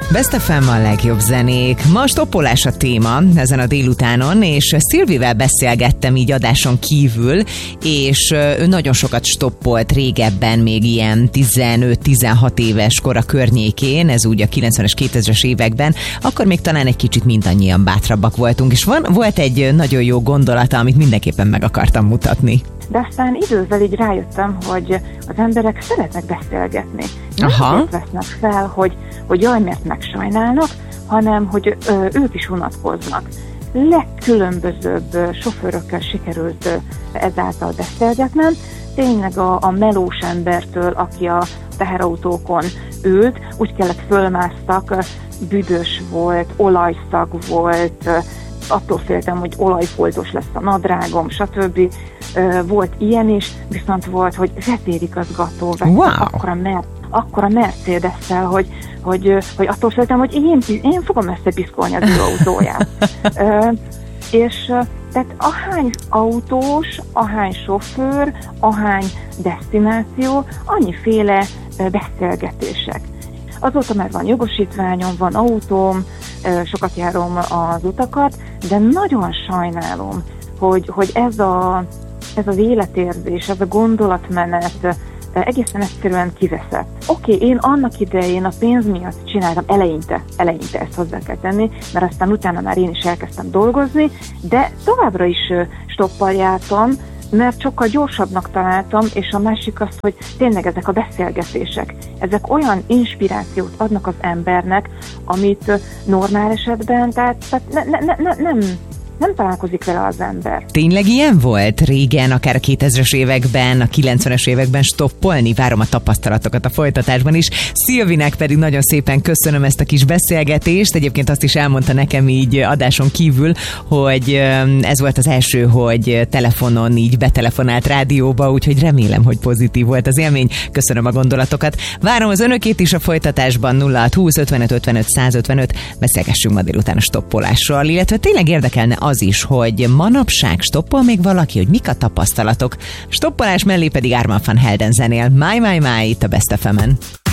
Best FM a legjobb zenék. Ma stoppolás a téma ezen a délutánon, és Szilvivel beszélgettem így adáson kívül, és ő nagyon sokat stoppolt régebben, még ilyen 15-16 éves kora környékén, ez úgy a 90-es, 2000-es években, akkor még talán egy kicsit mindannyian bátrabbak voltunk, és volt egy nagyon jó gondolata, amit mindenképpen meg akartam mutatni. De aztán idővel így rájöttem, hogy az emberek szeretnek beszélgetni. Nem azért vesznek fel, hogy jaj, mert megsajnálnak, hanem hogy ők is unatkoznak. Legkülönbözőbb sofőrökkel sikerült ezáltal beszélgetnem. Tényleg a melós embertől, aki a teherautókon ült, úgy kellett fölmásztak, büdös volt, olajszag volt, attól féltem, hogy olajfoltos lesz a nadrágom, stb. Volt ilyen is, viszont volt, hogy vezérigazgató vett akkora Mercedes-szel, hogy attól féltem, hogy én fogom összepiszkolni az ő autóját. És tehát ahány autós, ahány sofőr, ahány desztináció, annyiféle beszélgetések. Azóta már van jogosítványom, van autóm, sokat járom az utakat, de nagyon sajnálom, hogy ez az életérzés, ez a gondolatmenet egészen egyszerűen kiveszett. Oké, én annak idején a pénz miatt csináltam, eleinte ezt hozzá kell tenni, mert aztán utána már én is elkezdtem dolgozni, de továbbra is stoppal jártam, mert sokkal gyorsabbnak találtam, és a másik az, hogy tényleg ezek a beszélgetések, ezek olyan inspirációt adnak az embernek, amit normál esetben, tehát nem találkozik vele az ember. Tényleg ilyen volt régen, akár a 2000-es években, a 90-es években stoppolni? Várom a tapasztalatokat a folytatásban is. Szilvinek pedig nagyon szépen köszönöm ezt a kis beszélgetést. Egyébként azt is elmondta nekem így adáson kívül, hogy ez volt az első, hogy telefonon így betelefonált rádióba, úgyhogy remélem, hogy pozitív volt az élmény. Köszönöm a gondolatokat. Várom az önökét is a folytatásban 0620 55 55 155. Beszélgessünk ma délután a stoppolásról, illetve tényleg érdekelne az is, hogy manapság stoppol még valaki, hogy mik a tapasztalatok. Stoppolás mellé pedig Armand van Helden zenél. My, my, my, itt a Best FM-en.